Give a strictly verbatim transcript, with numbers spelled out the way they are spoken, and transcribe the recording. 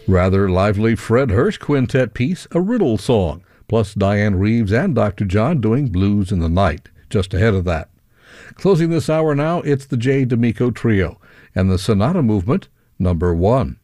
Rather lively Fred Hirsch quintet piece, A Riddle Song, plus Diane Reeves and Doctor John doing Blues in the Night, just ahead of that. Closing this hour now, it's the J. D'Amico Trio and the Sonata Movement, number one.